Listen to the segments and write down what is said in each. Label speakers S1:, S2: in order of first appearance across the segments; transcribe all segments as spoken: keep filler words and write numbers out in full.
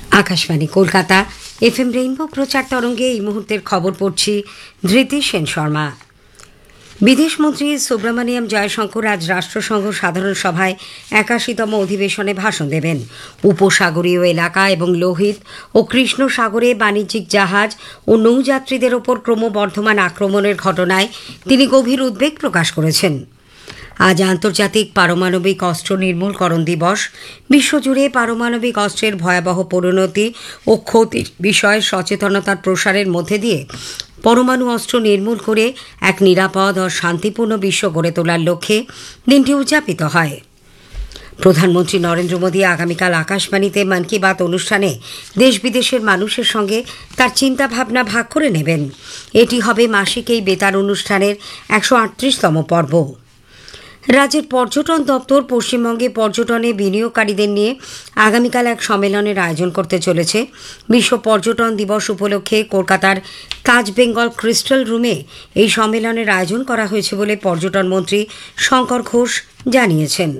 S1: Akashvani Kolkata FM rainbow প্রচার তরঙ্গে এই মুহূর্তের খবর পড়ছি ধৃতি সেন শর্মা। বিদেশমন্ত্রী সুব্রমণিয়াম জয়শঙ্কর আজ রাষ্ট্রসংঘ সাধারণ সভায় একাশিতম অধিবেশনে ভাষণ দেবেন। উপসাগরীয় এলাকা এবং লোহিত ও কৃষ্ণ সাগরে বাণিজ্যিক জাহাজ ও নৌযাত্রীদের ওপর ক্রমবর্ধমান আক্রমণের ঘটনায় তিনি গভীর উদ্বেগ প্রকাশ করেছেন। আজ আন্তর্জাতিক পারমাণবিক অস্ত্র নির্মূলকরণ দিবস। বিশ্বজুড়ে পারমাণবিক অস্ত্রের ভয়াবহ পরিণতি ও ক্ষতির বিষয়ে সচেতনতার প্রসারের মধ্যে দিয়ে পরমাণু অস্ত্র নির্মূল করে এক নিরাপদ ও শান্তিপূর্ণ বিশ্ব গড়ে তোলার লক্ষ্যে দিনটি উদযাপিত হয়। প্রধানমন্ত্রী নরেন্দ্র মোদী আগামীকাল আকাশবাণীতে মন কি বাত অনুষ্ঠানে দেশ বিদেশের মানুষের সঙ্গে তার চিন্তাভাবনা ভাগ করে নেবেন। এটি হবে মাসিক এই বেতার অনুষ্ঠানের একশো আটত্রিশতম পর্ব। রাজ্যের পর্যটন দপ্তর পশ্চিমবঙ্গে পর্যটনে বিনিয়োগকারীদের নিয়ে আগামীকাল এক সম্মেলনের আয়োজন করতে চলেছে। বিশ্ব পর্যটন দিবস উপলক্ষে কলকাতার তাজ বেঙ্গল ক্রিস্টাল রুমে এই সম্মেলনের আয়োজন করা হয়েছে বলে পর্যটন মন্ত্রী শঙ্কর ঘোষ জানিয়েছেন।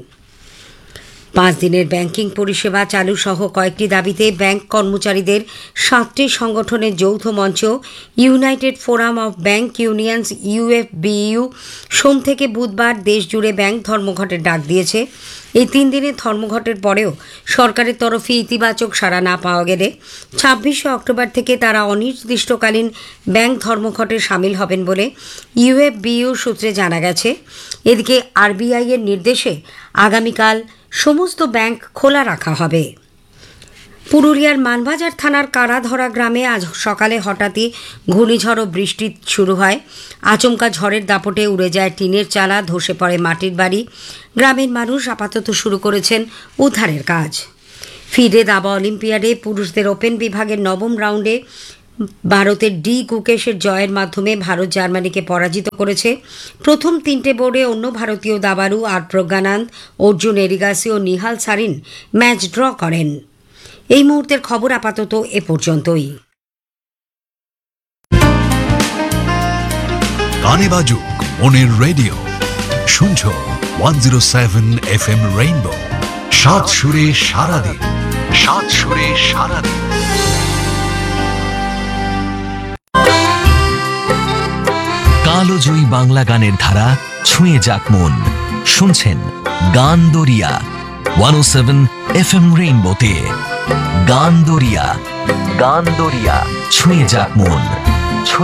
S1: পাঁচ দিনের ব্যাংকিং পরিষেবা চালু সহ কয়েকটি দাবিতে ব্যাংক কর্মচারীদের সাতটি সংগঠনের যৌথ মঞ্চ United forum of bank unions ইউএফবিইউ সোম থেকে বুধবার দেশজুড়ে ব্যাংক ধর্মঘটের ডাক দিয়েছে। এই তিন দিনের ধর্মঘটের পরেও সরকারের তরফে ইতিবাচক সাড়া না পাওয়া গেলে ছাব্বিশে অক্টোবর থেকে তারা অনির্দিষ্টকালীন ব্যাংক ধর্মঘটে সামিল হবেন বলে ইউএফবিইউ সূত্রে জানা গেছে। এদিকে আরবিআই এর নির্দেশে আগামীকাল সমস্ত ব্যাংক খোলা রাখা হবে। পুরুলিয়ার মানবাজার থানার কারাধরা গ্রামে আজ সকালে হঠাৎই ঘূর্ণিঝড় ও বৃষ্টি শুরু হয়। আচমকা ঝড়ের দাপটে উড়ে যায় টিনের চালা, ধসে পড়ে মাটির বাড়ি। গ্রামের মানুষ আপাতত শুরু করেছেন উদ্ধারের কাজ। ফিডে দাবা অলিম্পিয়াডে পুরুষদের ওপেন বিভাগের নবম রাউন্ডে ভারতের ডি গুকেশের জয়ের মাধ্যমে ভারত জার্মানিকে পরাজিত করেছে। প্রথম তিনটে বোর্ডে অন্য ভারতীয় দাবাড়ু আর প্রজ্ঞানন্দ, অর্জুন এরিগাসি ও নিহাল সারিন ম্যাচ ড্র করেন। এই মুহূর্তের খবর আপাতত এ পর্যন্তই।
S2: গানে বাজুক মনের রেডিও, শুনছো one zero seven F M rainbow. সাত সুরে সারাদিন, সাত সুরে সারাদিন।
S3: কালোজয়ী বাংলা গানের ধারা ছুঁয়ে যাক মন। শুনছেন গান দরিয়া ওয়ান ও সেভেন এফ এম রেইনবোতে। গান দরিয়া, গান দরিয়া ছুঁয়ে যাক মন।